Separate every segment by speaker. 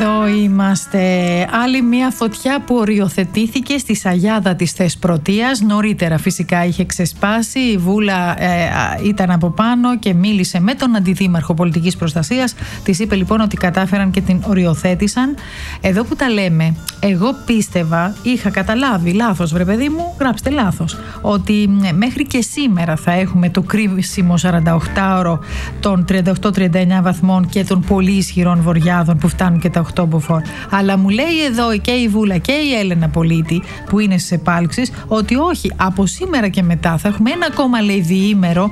Speaker 1: Εδώ είμαστε. Άλλη μια φωτιά που οριοθετήθηκε στη Σαγιάδα της Θεσπρωτείας. Νωρίτερα φυσικά είχε ξεσπάσει. Η Βούλα ήταν από πάνω και μίλησε με τον Αντιδήμαρχο Πολιτικής Προστασίας. Της είπε λοιπόν ότι κατάφεραν και την οριοθέτησαν. Εδώ που τα λέμε, εγώ πίστευα, είχα καταλάβει λάθος, βρε παιδί μου, γράψτε λάθος, ότι μέχρι και σήμερα θα έχουμε το κρίσιμο 48ωρο των 38-39 βαθμών και των πολύ ισχυρών βοριάδων που φτάνουν και τα 8 μποφόρ. Αλλά μου λέει εδώ και η Βούλα και η Έλενα Πολίτη που είναι στις επάλξεις ότι όχι, από σήμερα και μετά θα έχουμε ένα ακόμα λέει διήμερο,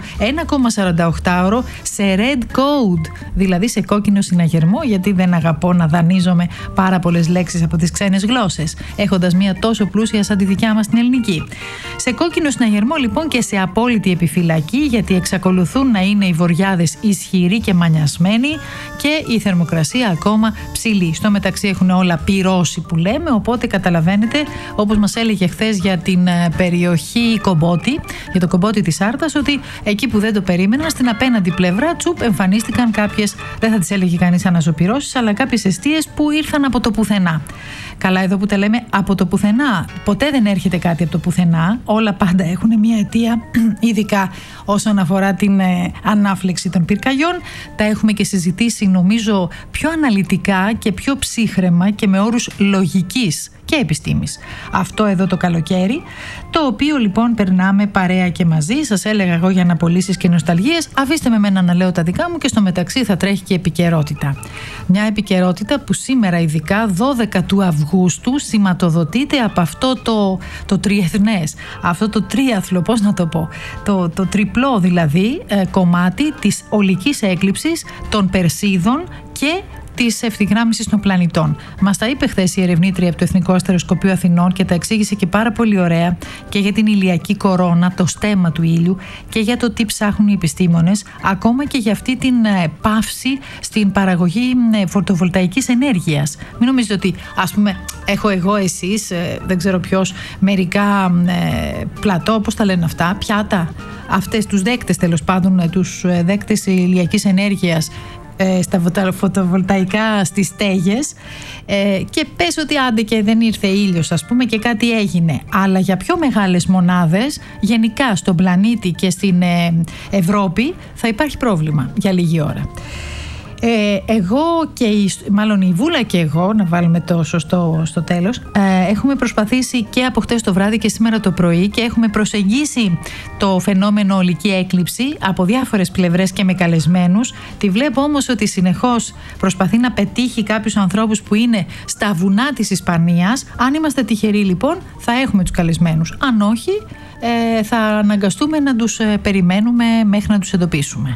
Speaker 1: 1,48ωρο σε red code, δηλαδή σε κόκκινο συναγερμό, γιατί δεν αγαπώ να δανείζομαι πάρα πολλές λέξεις από τις ξένες γλώσσες, έχοντας μια τόσο πλούσια σαν τη δικιά μας την ελληνική. Σε κόκκινο συναγερμό λοιπόν και σε απόλυτη επιφυλακή, γιατί εξακολουθούν να είναι οι βοριάδες ισχυροί και μανιασμένοι και η θερμοκρασία ακόμα ψηλή. Στο μεταξύ έχουν όλα πυρώσει που λέμε, οπότε καταλαβαίνετε, όπως μας έλεγε χθες για την περιοχή Κομπότη, για το Κομπότη της Άρτας, ότι εκεί που δεν το περίμεναν, στην απέναντι πλευρά τσουπ εμφανίστηκαν κάποιες, δεν θα τις έλεγε κανείς αναζωπυρώσεις, αλλά κάποιες εστίες που ήρθαν από το πουθενά. Καλά, εδώ που τα λέμε από το πουθενά, ποτέ δεν έρχεται κάτι από το πουθενά, όλα πάντα έχουν μια αιτία, ειδικά όσον αφορά την ανάφλεξη των πυρκαγιών. Τα έχουμε και συζητήσει νομίζω πιο αναλυτικά και πιο ψύχραιμα και με όρους λογικής και επιστήμης αυτό εδώ το καλοκαίρι, το οποίο λοιπόν περνάμε παρέα και μαζί. Σας έλεγα εγώ για αναπολύσεις και νοσταλγίες, αφήστε με εμένα να λέω τα δικά μου και στο μεταξύ θα τρέχει και επικαιρότητα. Μια επικαιρότητα που σήμερα ειδικά 12 του Αυγούστου σηματοδοτείται από αυτό το τριεθνές, αυτό το τρίαθλο, πώς να το πω, το τριπλό δηλαδή κομμάτι της ολικής έκλειψης των Περσίδων και της ευθυγράμμισης των πλανητών. Μας τα είπε χθες η ερευνήτρια από το Εθνικό Αστεροσκοπείο Αθηνών και τα εξήγησε και πάρα πολύ ωραία και για την ηλιακή κορώνα, το στέμμα του ήλιου και για το τι ψάχνουν οι επιστήμονες, ακόμα και για αυτή την παύση στην παραγωγή φωτοβολταϊκής ενέργειας. Μην νομίζετε ότι ας πούμε έχω εγώ, εσείς, δεν ξέρω ποιος, μερικά πλατό, πώς τα λένε αυτά, πιάτα, αυτές τους δέκτες τέλος πάντων, τους δέκτες ηλιακής ενέργειας στα φωτοβολταϊκά στις στέγες και πες ότι άντε και δεν ήρθε ήλιος ας πούμε και κάτι έγινε, αλλά για πιο μεγάλες μονάδες γενικά στον πλανήτη και στην Ευρώπη θα υπάρχει πρόβλημα για λίγη ώρα. Εγώ και μάλλον η Βούλα και εγώ, να βάλουμε το σωστό στο τέλος, έχουμε προσπαθήσει και από χτες το βράδυ και σήμερα το πρωί και έχουμε προσεγγίσει το φαινόμενο ολική έκλειψη από διάφορες πλευρές και με καλεσμένους. Τη βλέπω όμως ότι συνεχώς προσπαθεί να πετύχει κάποιους ανθρώπους που είναι στα βουνά της Ισπανίας. Αν είμαστε τυχεροί λοιπόν θα έχουμε τους καλεσμένους, αν όχι θα αναγκαστούμε να τους περιμένουμε μέχρι να τους εντοπίσουμε.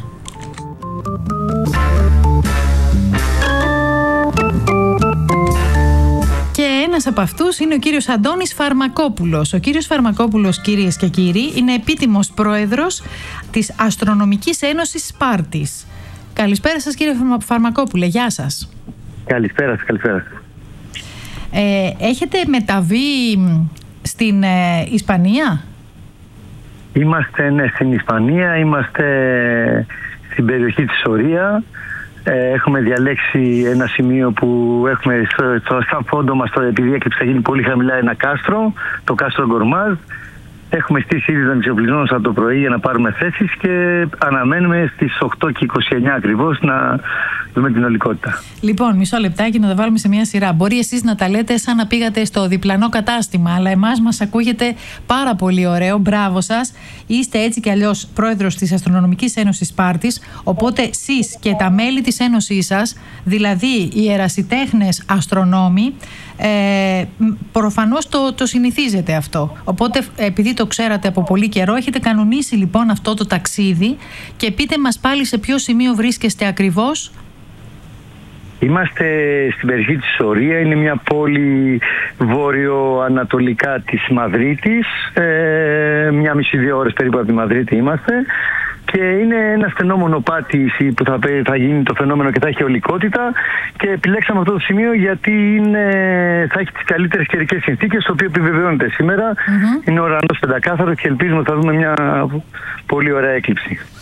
Speaker 1: Και ένας από αυτούς είναι ο κύριος Αντώνης Φαρμακόπουλος. Ο κύριος Φαρμακόπουλος, κυρίες και κύριοι, είναι επίτιμος πρόεδρος της Αστρονομικής Ένωσης Σπάρτης. Καλησπέρα σας κύριε Φαρμακόπουλε, γεια σας.
Speaker 2: Καλησπέρα σας, καλησπέρα.
Speaker 1: Έχετε μεταβεί στην Ισπανία?
Speaker 2: Είμαστε στην Ισπανία, είμαστε στην περιοχή της Σωρία. Έχουμε διαλέξει ένα σημείο που έχουμε σαν φόντο μας, επειδή η έκλειψη θα γίνει πολύ χαμηλά, ένα κάστρο, το κάστρο Γκορμάζ. Έχουμε στήσει ήδη τον εξοπλισμό από το πρωί για να πάρουμε θέσεις και αναμένουμε στις 8:29 ακριβώς να δούμε την ολικότητα. Λοιπόν,
Speaker 1: μισό λεπτάκι να τα βάλουμε σε μια σειρά. Μπορεί εσείς να τα λέτε σαν να πήγατε στο διπλανό κατάστημα, αλλά εμάς μας ακούγεται πάρα πολύ ωραίο. Μπράβο σας. Είστε έτσι κι αλλιώς πρόεδρος της Αστρονομικής Ένωσης Σπάρτης, οπότε εσείς και τα μέλη της Ένωσής σας, δηλαδή οι ερασιτέχνες αστρονόμοι, προφανώς το συνηθίζετε αυτό. Οπότε επειδή το ξέρατε από πολύ καιρό, έχετε κανονίσει λοιπόν αυτό το ταξίδι και πείτε μας πάλι σε ποιο σημείο βρίσκεστε ακριβώς.
Speaker 2: Είμαστε στην περιοχή της Σωρία, είναι μια πόλη βόρειο-ανατολικά της Μαδρίτης, 1,5-2 ώρες περίπου από τη Μαδρίτη είμαστε. Και είναι ένα στενό μονοπάτι που θα γίνει το φαινόμενο και θα έχει ολικότητα. Και επιλέξαμε αυτό το σημείο γιατί θα έχει τις καλύτερες καιρικές συνθήκες, το οποίο επιβεβαιώνεται σήμερα. Είναι ο ουρανός πεντακάθαρος και ελπίζουμε ότι θα δούμε μια πολύ ωραία έκλειψη.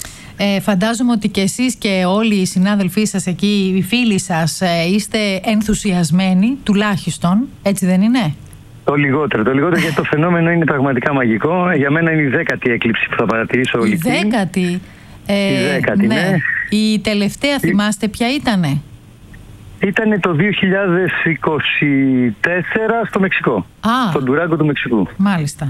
Speaker 1: Φαντάζομαι ότι και εσείς και όλοι οι συνάδελφοί σας εκεί, οι φίλοι σας, είστε ενθουσιασμένοι, τουλάχιστον, έτσι δεν είναι?
Speaker 2: Το λιγότερο, γιατί το φαινόμενο είναι πραγματικά μαγικό. Για μένα είναι η 10η έκλειψη που θα παρατηρήσω όλη.
Speaker 1: Η 10η?
Speaker 2: Η 10η, ναι.
Speaker 1: Η τελευταία θυμάστε ποια ήτανε?
Speaker 2: Ήτανε το 2024 στο Μεξικό. Στον Ντουράγκο του Μεξικού.
Speaker 1: Μάλιστα.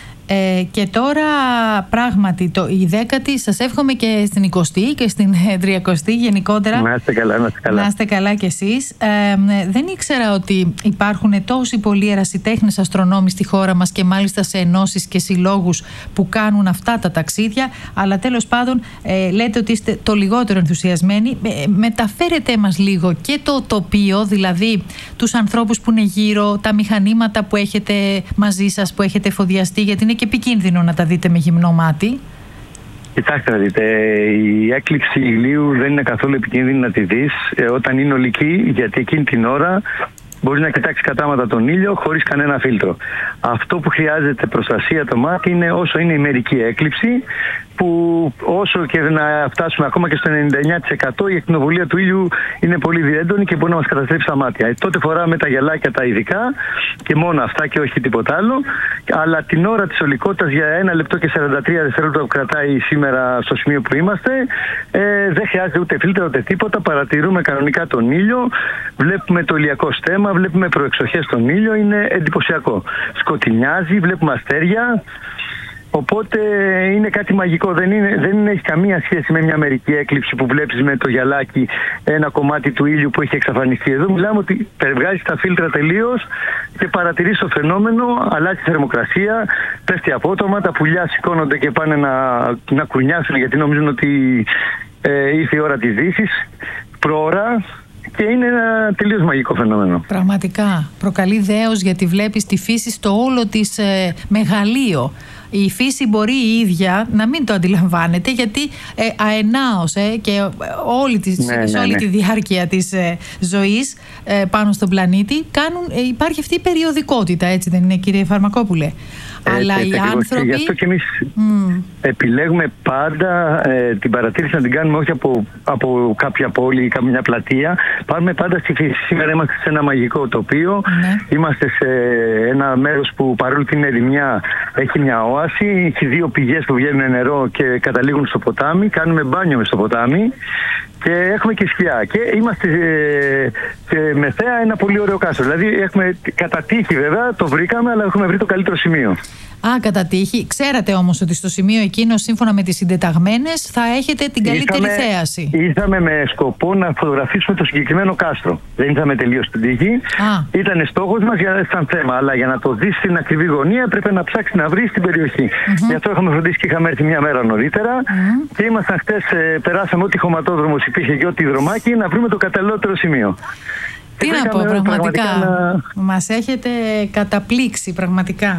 Speaker 1: Και τώρα πράγματι η 10η, σας εύχομαι και στην 20η και στην 30η γενικότερα.
Speaker 2: Να είστε καλά, να είστε καλά.
Speaker 1: Να είστε καλά κι εσείς. Δεν ήξερα ότι υπάρχουν τόσοι πολλοί ερασιτέχνες αστρονόμοι στη χώρα μας και μάλιστα σε ενώσεις και συλλόγους που κάνουν αυτά τα ταξίδια, αλλά τέλος πάντων λέτε ότι είστε το λιγότερο ενθουσιασμένοι. Μεταφέρετε μας λίγο και το τοπίο, δηλαδή τους ανθρώπους που είναι γύρω, τα μηχανήματα που έχετε μαζί σας, που έχετε εφοδιαστεί, γιατί είναι και επικίνδυνο να τα δείτε με γυμνό μάτι.
Speaker 2: Κοιτάξτε να δείτε, η έκλειψη ηλίου δεν είναι καθόλου επικίνδυνη να τη δεις όταν είναι ολική, γιατί εκείνη την ώρα μπορείς να κοιτάξεις κατάματα τον ήλιο χωρίς κανένα φίλτρο. Αυτό που χρειάζεται προστασία το μάτι είναι όσο είναι η μερική έκλειψη, που όσο και να φτάσουμε ακόμα και στο 99% η ακτινοβολία του ήλιου είναι πολύ έντονη και μπορεί να μας καταστρέψει τα μάτια. Τότε φοράμε τα γυαλάκια τα ειδικά και μόνο αυτά και όχι τίποτα άλλο. Αλλά την ώρα της ολικότητας για 1 λεπτό και 43 δευτερόλεπτα που κρατάει σήμερα στο σημείο που είμαστε, δεν χρειάζεται ούτε φίλτρα ούτε τίποτα. Παρατηρούμε κανονικά τον ήλιο, βλέπουμε το ηλιακό στέμμα, βλέπουμε προεξοχές στον ήλιο, είναι εντυπωσιακό. Σκοτεινιάζει, βλέπουμε αστέρια. Οπότε είναι κάτι μαγικό, δεν έχει καμία σχέση με μια μερική έκλειψη που βλέπεις με το γυαλάκι ένα κομμάτι του ήλιου που έχει εξαφανιστεί. Εδώ μιλάμε ότι βγάζεις τα φίλτρα τελείως και παρατηρείς το φαινόμενο, αλλάζει η θερμοκρασία, πέφτει απότομα, τα πουλιά σηκώνονται και πάνε να κουρνιάσουν γιατί νομίζουν ότι ήρθε η ώρα της δύσης, προώρα. Και είναι ένα τελείως μαγικό φαινόμενο.
Speaker 1: Πραγματικά. Προκαλεί δέος γιατί βλέπεις τη φύση στο όλο της μεγαλείο. Η φύση μπορεί η ίδια να μην το αντιλαμβάνεται γιατί αενάως και όλη τη διάρκεια της ζωής πάνω στον πλανήτη υπάρχει αυτή η περιοδικότητα, έτσι δεν είναι, κύριε Φαρμακόπουλε? Αλλά οι άνθρωποι...
Speaker 2: Γι' αυτό και εμείς επιλέγουμε πάντα την παρατήρηση να την κάνουμε όχι από κάποια πόλη ή κάποια πλατεία. Πάμε πάντα στη φύση. Σήμερα είμαστε σε ένα μαγικό τοπίο. Είμαστε σε ένα μέρος που παρόλο την ερημιά έχει μια όαση. Έχει 2 πηγές που βγαίνουν νερό και καταλήγουν στο ποτάμι. Κάνουμε μπάνιο μες στο ποτάμι. Και έχουμε και σκιά. Και είμαστε με θέα ένα πολύ ωραίο κάστρο. Δηλαδή έχουμε κατά τύχη βέβαια, το βρήκαμε, αλλά έχουμε βρει το καλύτερο σημείο.
Speaker 1: Κατά τύχη. Ξέρατε όμως ότι στο σημείο εκείνο, σύμφωνα με τις συντεταγμένες, θα έχετε την καλύτερη θέαση. Ήρθαμε
Speaker 2: με σκοπό να φωτογραφίσουμε το συγκεκριμένο κάστρο. Δεν ήρθαμε τελείως στην τύχη. Ήταν στόχος μας σαν θέμα. Αλλά για να το δεις στην ακριβή γωνία, έπρεπε να ψάξεις να βρεις την περιοχή. Γι' αυτό είχαμε φροντίσει και είχαμε έρθει μια μέρα νωρίτερα. Και ήμασταν χτες, περάσαμε ό,τι χωματόδρομος υπήρχε και ό,τι δρομάκι να βρούμε το καταλληλότερο σημείο.
Speaker 1: Τι να πω, πραγματικά. Μας έχετε καταπλήξει, πραγματικά.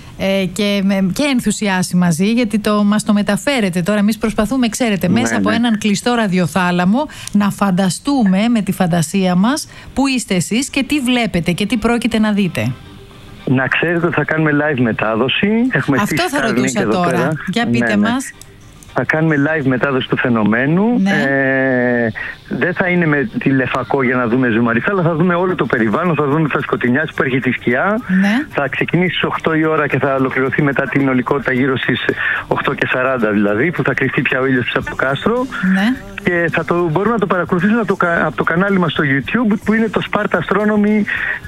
Speaker 1: Και ενθουσιάσει μαζί, γιατί μας το μεταφέρετε τώρα. Εμείς προσπαθούμε, ξέρετε, μέσα από έναν κλειστό ραδιοθάλαμο να φανταστούμε με τη φαντασία μας πού είστε εσείς και τι βλέπετε και τι πρόκειται να δείτε.
Speaker 2: Να ξέρετε ότι θα κάνουμε live μετάδοση.
Speaker 1: Αυτό θα ρωτούσα τώρα. Για πείτε μας.
Speaker 2: Θα κάνουμε live μετάδοση του φαινομένου. Δεν θα είναι με τηλεφακό για να δούμε ζουμαριστά, αλλά θα δούμε όλο το περιβάλλον, θα δούμε, θα σκοτεινιάσει που έρχεται η σκιά. Θα ξεκινήσει στις 8 η ώρα και θα ολοκληρωθεί μετά την ολικότητα γύρω στις 8 και 40 δηλαδή, που θα κρυφτεί πια ο ήλιος από το κάστρο. Και μπορούν να το παρακολουθήσουν από το κανάλι μας στο YouTube, που είναι το Sparta Astronomy,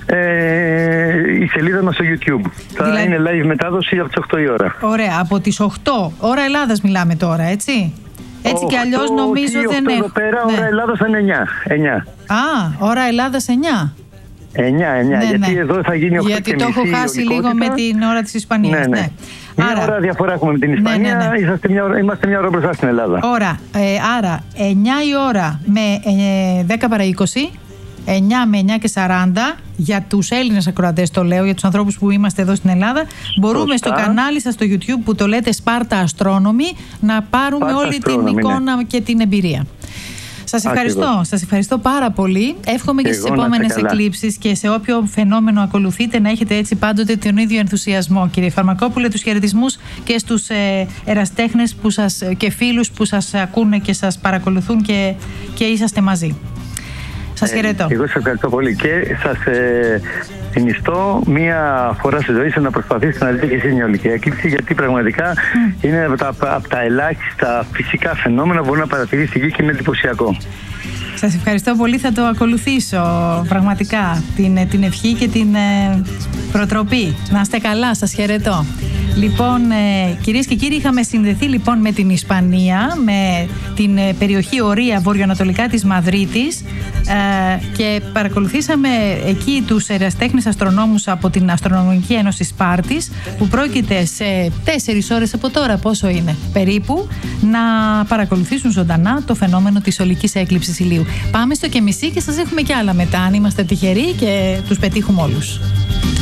Speaker 2: η σελίδα μας στο YouTube. Θα είναι live μετάδοση από τις 8 η ώρα.
Speaker 1: Ωραία, από τις 8 ώρα Ελλάδας μιλάμε τώρα, έτσι? Έτσι κι αλλιώς νομίζω δεν έχω.
Speaker 2: Εδώ πέρα ώρα Ελλάδας θα είναι 9.
Speaker 1: Ώρα Ελλάδας 9.
Speaker 2: 9, γιατί εδώ θα γίνει 8:30.
Speaker 1: Γιατί το έχω χάσει λίγο με την ώρα της Ισπανίας.
Speaker 2: Μια ώρα διαφορά έχουμε με την Ισπανία. Είμαστε μια ώρα μπροστά στην Ελλάδα.
Speaker 1: Άρα 9 η ώρα με 10 παρά 20, 9 με 9 και 40, για τους Έλληνες ακροατές το λέω, για τους ανθρώπους που είμαστε εδώ στην Ελλάδα, μπορούμε στο κανάλι σας στο YouTube που το λέτε Sparta Astronomy να πάρουμε όλη την εικόνα και την εμπειρία. Σας ευχαριστώ πάρα πολύ. Εύχομαι και στις επόμενες εκλήψεις και σε όποιο φαινόμενο ακολουθείτε να έχετε έτσι πάντοτε τον ίδιο ενθουσιασμό. Κύριε Φαρμακόπουλε, τους χαιρετισμούς και στους εραστέχνες και φίλους που σας ακούνε και σας παρακολουθούν και είσαστε μαζί. Σας χαιρετώ. Εγώ
Speaker 2: σας ευχαριστώ πολύ και σας συνιστώ μία φορά στη ζωή σας να προσπαθήσετε να δείτε και εσείς μια ολική έκλειψη, γιατί πραγματικά είναι από τα ελάχιστα φυσικά φαινόμενα που μπορεί να παρατηρήσει στη γη και είναι εντυπωσιακό.
Speaker 1: Σας ευχαριστώ πολύ, θα το ακολουθήσω πραγματικά την ευχή και την προτροπή. Να είστε καλά, σας χαιρετώ. Λοιπόν, κυρίες και κύριοι, είχαμε συνδεθεί λοιπόν με την Ισπανία, με την περιοχή Ορία βορειοανατολικά της Μαδρίτης και παρακολουθήσαμε εκεί τους ερασιτέχνες αστρονόμους από την Αστρονομική Ένωση Σπάρτης, που πρόκειται σε 4 ώρες από τώρα, πόσο είναι περίπου, να παρακολουθήσουν ζωντανά το φαινόμενο της ολικής έκλειψης ηλίου. Πάμε στο και μισή και σας έχουμε κι άλλα μετά, αν είμαστε τυχεροί και τους πετύχουμε όλους.